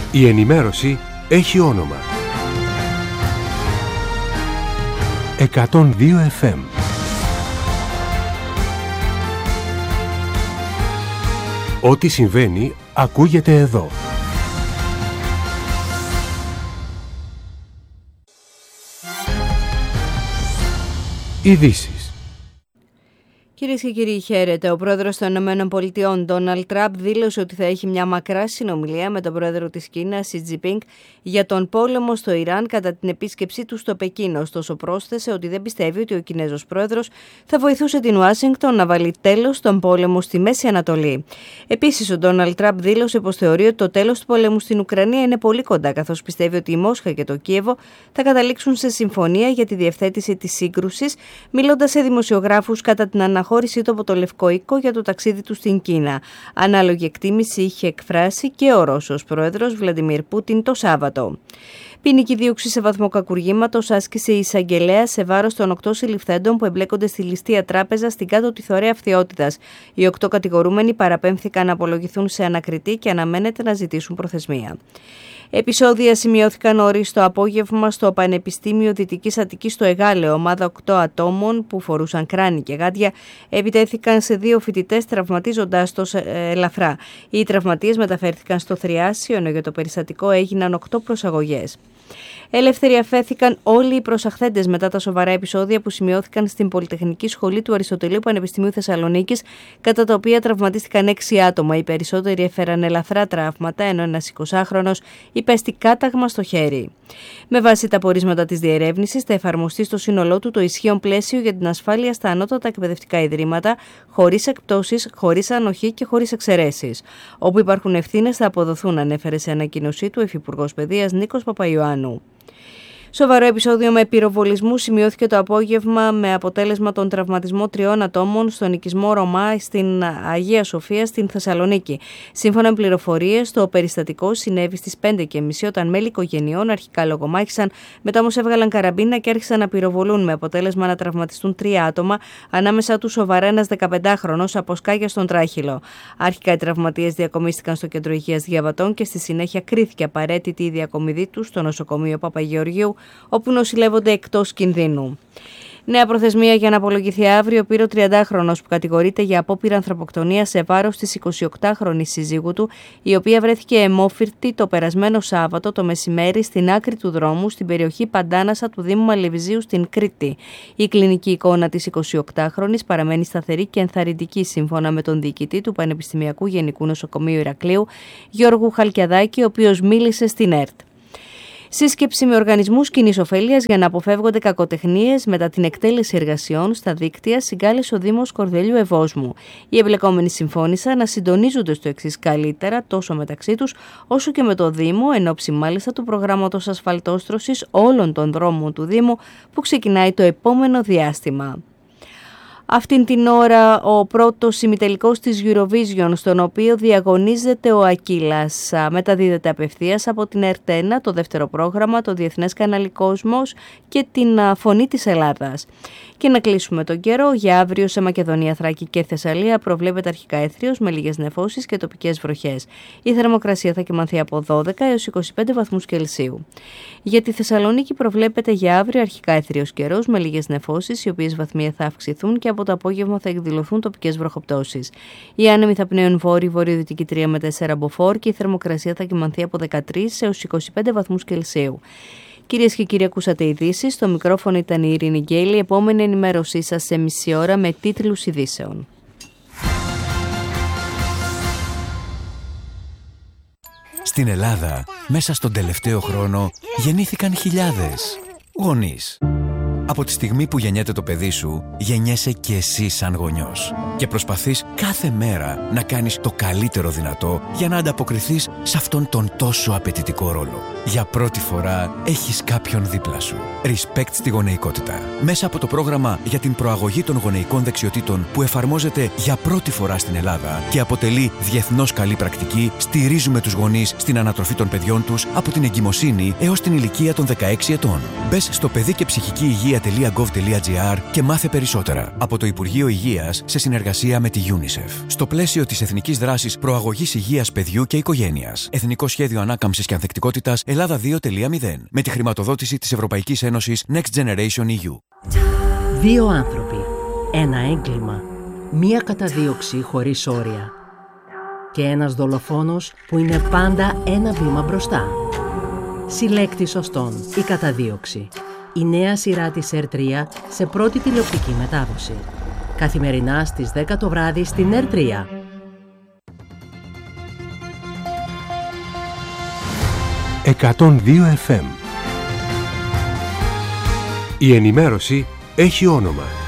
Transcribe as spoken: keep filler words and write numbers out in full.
Η ενημέρωση έχει όνομα. εκατόν δύο εφ εμ. Ό,τι συμβαίνει ακούγεται εδώ. Ειδήσεις. Κυρίες και κύριοι, χαίρετε. Ο πρόεδρος των Ηνωμένων Πολιτειών, Ντόναλντ Τραμπ, δήλωσε ότι θα έχει μια μακρά συνομιλία με τον πρόεδρο της Κίνας, Σι Τζινπίνγκ, για τον πόλεμο στο Ιράν κατά την επίσκεψή του στο Πεκίνο. Ωστόσο, πρόσθεσε ότι δεν πιστεύει ότι ο Κινέζος πρόεδρος θα βοηθούσε την Ουάσιγκτον να βάλει τέλος στον πόλεμο στη Μέση Ανατολή. Επίσης, ο Ντόναλντ Τραμπ δήλωσε πως θεωρεί ότι το τέλος του πολέμου στην Ουκρανία είναι πολύ κοντά, καθώς πιστεύει ότι η Μόσχα και το Κίεβο θα καταλήξουν σε συμφωνία για τη διευθέτηση της σύγκρουσης, μιλώντας σε δημοσιογράφους κατά την αναχώρηση χώρισε το από το Λευκό Οίκο για το ταξίδι του στην Κίνα. Ανάλογη εκτίμηση είχε εκφράσει και ο Ρώσος πρόεδρος Βλαντιμίρ Πούτιν το Σάββατο. Ποινική δίωξη σε βαθμό κακουργήματος άσκησε η εισαγγελέα σε βάρος των οκτώ συλληφθέντων που εμπλέκονται στη ληστεία τράπεζα στην κάτω τη Θωρέα Φθιώτιδας. Οι οκτώ κατηγορούμενοι παραπέμφθηκαν να απολογηθούν σε ανακριτή και αναμένεται να ζητήσουν προθεσμία. Επεισόδια σημειώθηκαν νωρίς το απόγευμα στο Πανεπιστήμιο Δυτικής Αττικής στο Εγάλεο. Ομάδα οκτώ ατόμων που φορούσαν κράνη και γάντια επιτέθηκαν σε δύο φοιτητές, τραυματίζοντάς τους ελαφρά. Οι τραυματίες μεταφέρθηκαν στο Θριάσιο, ενώ για το περιστατικό έγιναν οκτώ προσαγωγές. Ελεύθεροι αφέθηκαν όλοι οι προσαχθέντες μετά τα σοβαρά επεισόδια που σημειώθηκαν στην Πολυτεχνική Σχολή του Αριστοτελείου Πανεπιστημίου Θεσσαλονίκης, κατά τα οποία τραυματίστηκαν έξι άτομα. Οι περισσότεροι έφεραν ελαφρά τραύματα, ενώ ένας εικοσάχρονος υπέστη κάταγμα στο χέρι. Με βάση τα πορίσματα της διερεύνησης, θα εφαρμοστεί στο σύνολό του το ισχύον πλαίσιο για την ασφάλεια στα ανώτατα εκπαιδευτικά ιδρύματα, χωρίς εκπτώσεις, χωρίς ανοχή και χωρίς εξαιρέσεις. Όπου υπάρχουν ευθύνες θα αποδοθούν, ανέφερε σε ανακοίνωσή του ο Υφυπουργός Παιδείας Νίκος Παπαϊωάννου. Σοβαρό επεισόδιο με πυροβολισμού σημειώθηκε το απόγευμα με αποτέλεσμα τον τραυματισμό τριών ατόμων στον οικισμό Ρωμά στην Αγία Σοφία στην Θεσσαλονίκη. Σύμφωνα με πληροφορίες, το περιστατικό συνέβη στις πέντε και μισή όταν μέλη οικογενειών αρχικά λογομάχησαν, μετά όμως έβγαλαν καραμπίνα και άρχισαν να πυροβολούν, με αποτέλεσμα να τραυματιστούν τρία άτομα, ανάμεσα τους σοβαρά ένας δεκαπεντάχρονος από σκάγια στον τράχυλο. Αρχικά οι τραυματίες διακομίστηκαν στο κέντρο υγείας Διαβατών και στη συνέχεια κρίθηκε απαραίτητη η διακομιδή τους στο νοσοκομείο Παπαγεωργίου, όπου νοσηλεύονται εκτός κινδύνου. Νέα προθεσμία για να απολογηθεί αύριο πήρε ο τριαντάχρονος που κατηγορείται για απόπειρα ανθρωποκτονία σε βάρος της εικοσιοκτάχρονης σύζυγου του, η οποία βρέθηκε αιμόφυρτη το περασμένο Σάββατο το μεσημέρι στην άκρη του δρόμου στην περιοχή Παντάνασα του Δήμου Μαλεβιζίου στην Κρήτη. Η κλινική εικόνα της εικοσιοκτάχρονης παραμένει σταθερή και ενθαρρυντική, σύμφωνα με τον διοικητή του Πανεπιστημιακού Γενικού Νοσοκομείου Ηρακλείου, Γιώργου Χαλκιαδάκη, ο οποίος μίλησε στην ΕΡΤ. Σύσκεψη με οργανισμούς κοινής ωφέλειας για να αποφεύγονται κακοτεχνίες μετά την εκτέλεση εργασιών στα δίκτυα συγκάλεσε ο Δήμος Κορδελιού Ευόσμου. Οι εμπλεκόμενοι συμφώνησαν να συντονίζονται στο εξής καλύτερα τόσο μεταξύ τους όσο και με το Δήμο, εν ώψη μάλιστα του προγράμματος ασφαλτόστρωσης όλων των δρόμων του Δήμου που ξεκινάει το επόμενο διάστημα. Αυτήν την ώρα ο πρώτος ημιτελικός της Eurovision, στον οποίο διαγωνίζεται ο Ακύλας, μεταδίδεται απευθείας από την ΕΡΤ ένα, το δεύτερο πρόγραμμα, το Διεθνές Κανάλι Κόσμος και την Φωνή της Ελλάδας. Και να κλείσουμε τον καιρό, για αύριο σε Μακεδονία, Θράκη και Θεσσαλία προβλέπεται αρχικά έθριος με λίγες νεφώσεις και τοπικές βροχές. Η θερμοκρασία θα κυμανθεί από δώδεκα έως είκοσι πέντε βαθμούς Κελσίου. Για τη Θεσσαλονίκη προβλέπεται για αύριο αρχικά έθριος καιρός με λίγες νεφώσεις, οι οποίες βαθμία θα αυξηθούν και από το απόγευμα θα εκδηλωθούν τοπικές βροχοπτώσεις. Οι άνεμοι θα πνέουν βόρειο-βορειοδυτική τρία με τέσσερα μποφόρ και η θερμοκρασία θα κυμανθεί από δεκατρείς έως είκοσι πέντε βαθμούς Κελσίου. Κυρίες και κύριοι, ακούσατε ειδήσεις. Στο μικρόφωνο ήταν η Ειρήνη Γκέλη. Επόμενη ενημέρωσή σας σε μισή ώρα με τίτλους ειδήσεων. Στην Ελλάδα, μέσα στον τελευταίο χρόνο, γεννήθηκαν χιλιάδες γονείς. Από τη στιγμή που γεννιέται το παιδί σου, γεννιέσαι και εσύ σαν γονιός. Και προσπαθείς κάθε μέρα να κάνεις το καλύτερο δυνατό για να ανταποκριθείς σε αυτόν τον τόσο απαιτητικό ρόλο. Για πρώτη φορά έχεις κάποιον δίπλα σου. Respect στη γονεϊκότητα. Μέσα από το πρόγραμμα για την προαγωγή των γονεϊκών δεξιοτήτων που εφαρμόζεται για πρώτη φορά στην Ελλάδα και αποτελεί διεθνώς καλή πρακτική, στηρίζουμε τους γονείς στην ανατροφή των παιδιών τους από την εγκυμοσύνη έως την ηλικία των δεκαέξι ετών. Μπες στο παιδί και ψυχική υγεία τελεία γκοβ τελεία τζι άρ και μάθε περισσότερα. Από το Υπουργείο Υγείας σε συνεργασία με τη UNICEF. Στο πλαίσιο της Εθνικής Δράσης Προαγωγής Υγείας Παιδιού και Οικογένειας. Εθνικό Σχέδιο Ανάκαμψης και Ανθεκτικότητας Ελλάδα δύο τελεία μηδέν. Με τη χρηματοδότηση της Ευρωπαϊκής Ένωσης Next Generation ι γιου. Δύο άνθρωποι. Ένα έγκλημα. Μία καταδίωξη χωρίς όρια. Και ένας δολοφόνος που είναι πάντα ένα βήμα μπροστά. Συλλέκτη σωστών. Η καταδίωξη. Η νέα σειρά της Ερ τρία σε πρώτη τηλεοπτική μετάδοση. Καθημερινά στις δέκα το βράδυ στην Ερ τρία. εκατόν δύο εφ εμ. Η ενημέρωση έχει όνομα.